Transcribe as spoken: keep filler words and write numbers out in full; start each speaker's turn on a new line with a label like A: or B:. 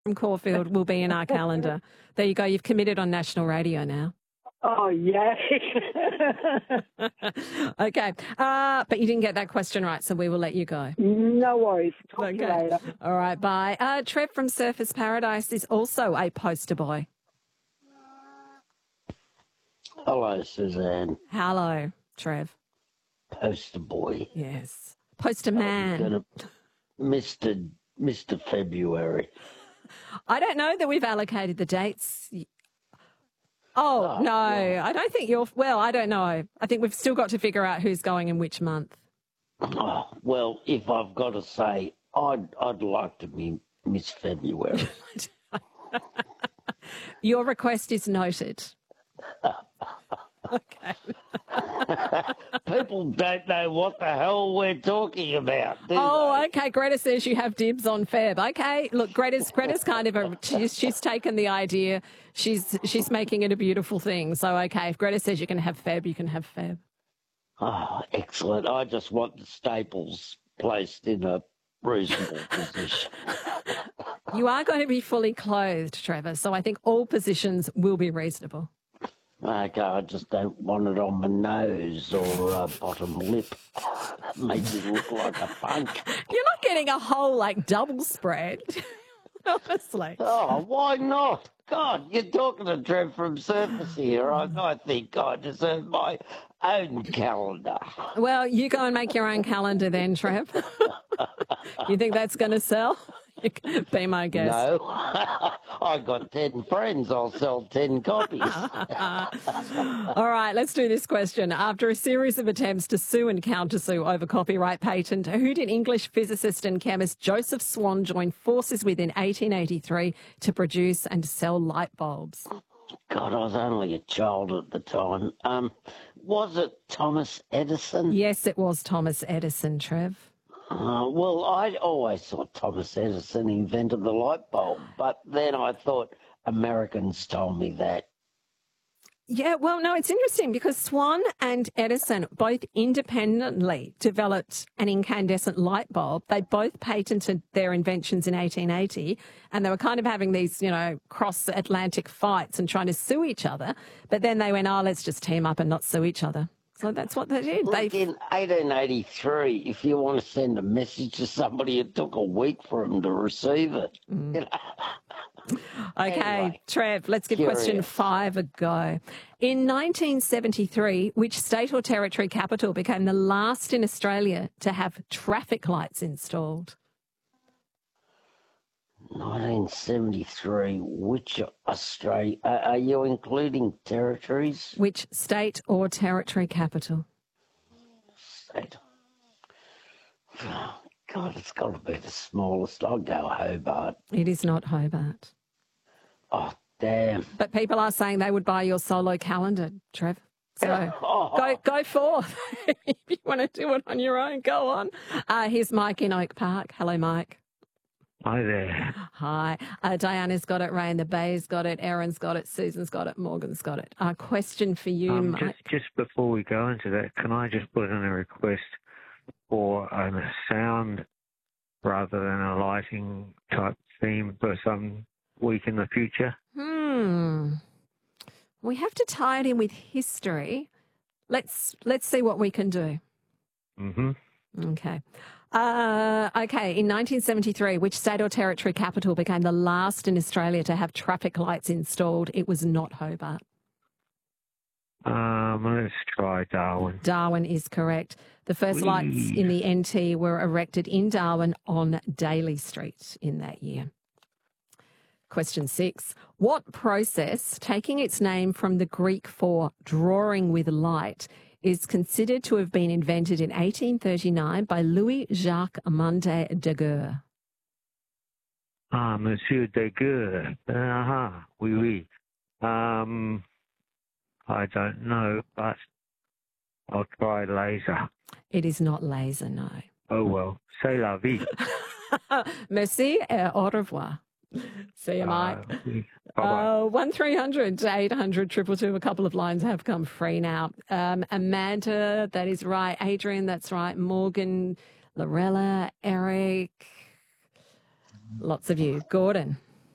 A: from Caulfield will be in our calendar. There you go. You've committed on national radio now.
B: Oh, yay.
A: Okay. Uh, but you didn't get that question right, so we will let you go.
B: No worries. Talk to you
A: Okay.
B: later.
A: All right, bye. Uh, Trev from Surfers Paradise is also a poster boy.
C: Hello, Suzanne.
A: Hello, Trev.
C: Poster boy.
A: Yes. Poster man.
C: Gonna, Mister Mister February.
A: I don't know that we've allocated the dates. Oh,
C: Oh,
A: no,
C: well.
A: I don't think you're, well, I don't know. I think we've still got to figure out who's going in which month.
C: Oh, well, if I've got to say, I'd I'd like to be Miss February.
A: Your request is noted. Okay.
C: People don't know what the hell we're talking about, do
A: Oh,
C: they?
A: okay. Greta says you have dibs on Feb. Okay. Look, Greta's Greta's kind of a she's, she's taken the idea. She's she's making it a beautiful thing. So okay, if Greta says you can have Feb, you can have Feb.
C: Oh, excellent. I just want the staples placed in a reasonable position.
A: You are going to be fully clothed, Trevor. So I think all positions will be reasonable.
C: Okay, I just don't want it on my nose or uh, bottom lip. Makes it look like a punk.
A: You're not getting a whole like double spread. Honestly.
C: Oh, why not? God, you're talking to Trev from Surface here. I, I think I deserve my own calendar.
A: Well, you go and make your own calendar then, Trev. You think that's going to sell? You can be my guest.
C: No, I got ten friends. I'll sell ten copies.
A: All right, let's do this question. After a series of attempts to sue and countersue over copyright patent, who did English physicist and chemist Joseph Swan join forces with in eighteen eighty-three to produce and sell light bulbs?
C: God, I was only a child at the time. Um, was it Thomas Edison?
A: Yes, it was Thomas Edison, Trev.
C: Uh, well, I always thought Thomas Edison invented the light bulb, but then I thought Americans told me that.
A: Yeah, well, no, it's interesting because Swan and Edison both independently developed an incandescent light bulb. They both patented their inventions in eighteen eighty, and they were kind of having these, you know, cross-Atlantic fights and trying to sue each other. But then they went, oh, let's just team up and not sue each other. So that's what they did.
C: Look,
A: They
C: in eighteen eighty-three, if you want to send a message to somebody, it took a week for them to receive it.
A: Mm.
C: You know?
A: Okay,
C: Anyway,
A: Trev, let's give question
C: curious.
A: five a go. In nineteen seventy-three, which state or territory capital became the last in Australia to have traffic lights installed?
C: nineteen seventy-three, which Australia, uh, are you including territories?
A: Which state or territory capital?
C: State. Oh, God, it's got to be the smallest. I'll go Hobart.
A: It is not Hobart.
C: Oh, damn.
A: But people are saying they would buy your solo calendar, Trev. So
C: Oh,
A: go go forth. If you want to do it on your own, go on. Uh, here's Mike in Oak Park. Hello, Mike.
D: Hi there.
A: Hi. Uh, Diana's got it. Ray in the Bay's got it. Erin's got it. Susan's got it. Morgan's got it. Uh, question for you,
D: Um,
A: Mike.
D: just, just before we go into that, can I just put in a request for a sound rather than a lighting type theme for some week in the future?
A: Hmm. We have to tie it in with history. Let's let's see what we can do.
D: Mm-hmm.
A: Okay. Uh, okay, in nineteen seventy-three, which state or territory capital became the last in Australia to have traffic lights installed? It was not Hobart.
D: Um, let's try Darwin.
A: Darwin is correct. The first
D: Whee!
A: lights in the N T were erected in Darwin on Daly Street in that year. Question six. What process, taking its name from the Greek for drawing with light, is considered to have been invented in eighteen thirty-nine by Louis-Jacques Amandet Daguerre?
D: Ah, Monsieur Daguerre. Uh-huh. Oui, oui. Um, I don't know, but I'll try laser.
A: It is not laser, no.
D: Oh, well. C'est la vie.
A: Merci et au revoir. See you, Mike.
D: Uh, oui. Bye-bye.
A: Uh, one three hundred eight hundred triple two. A couple of lines have come free now. Um, Amanda, that is right. Adrian, that's right. Morgan, Lorella, Eric. Lots of you. Gordon.